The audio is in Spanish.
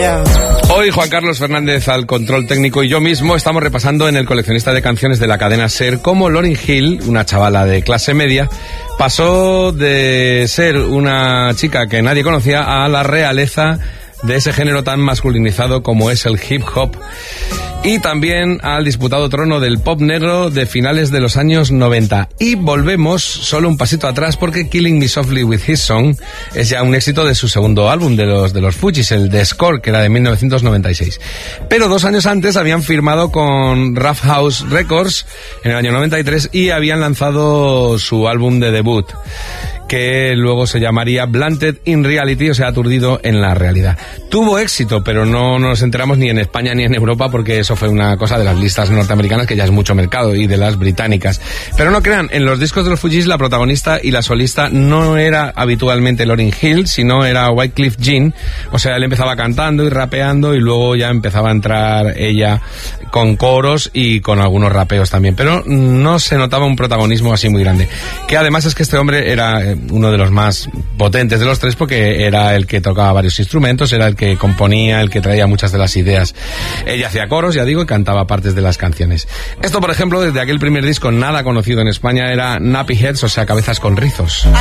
Hoy Juan Carlos Fernández al control técnico y yo mismo estamos repasando en el coleccionista de canciones de la cadena SER cómo Lauryn Hill, una chavala de clase media, pasó de ser una chica que nadie conocía a la realeza de ese género tan masculinizado como es el hip hop, y también al disputado trono del pop negro de finales de los años 90. Y volvemos solo un pasito atrás porque Killing Me Softly with His Song es ya un éxito de su segundo álbum de los Fugees, el The Score, que era de 1996. Pero 2 años antes habían firmado con Rough House Records en el año 93 y habían lanzado su álbum de debut, que luego se llamaría Blunted in Reality, o sea, aturdido en la realidad. Tuvo éxito, pero no nos enteramos ni en España ni en Europa, porque eso fue una cosa de las listas norteamericanas, que ya es mucho mercado, y de las británicas. Pero no crean, en los discos de los Fugees la protagonista y la solista no era habitualmente Lauryn Hill, sino era Wyclef Jean. O sea, él empezaba cantando y rapeando y luego ya empezaba a entrar ella con coros y con algunos rapeos también. Pero no se notaba un protagonismo así muy grande. Que además es que este hombre era uno de los más potentes de los tres, porque era el que tocaba varios instrumentos, era el que componía, el que traía muchas de las ideas. Ella hacía coros, ya digo, y cantaba partes de las canciones. Esto, por ejemplo, desde aquel primer disco nada conocido en España, era Nappy Heads, o sea, cabezas con rizos.